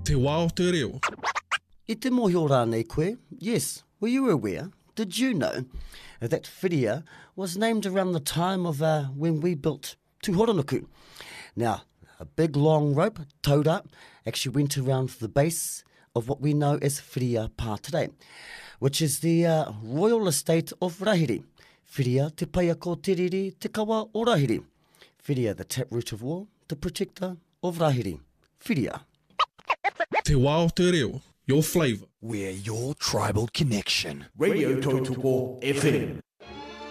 Te wā o te reo. I te mohio rānei koe, yes, were you aware, did you know, that whiria was named around the time of when we built Tūhoranuku? Now, a big long rope, towed up, actually went around the base of what we know as Whiria Pā today, which is the Royal Estate of Rahiri. Whiria te paia ko te riri, te kawa o Rahiri. Whiria, the taproot of war, the protector of Rahiri. Whiria. Te wā o te reo. Your flavour. We're your tribal connection. Radio Totoko FM.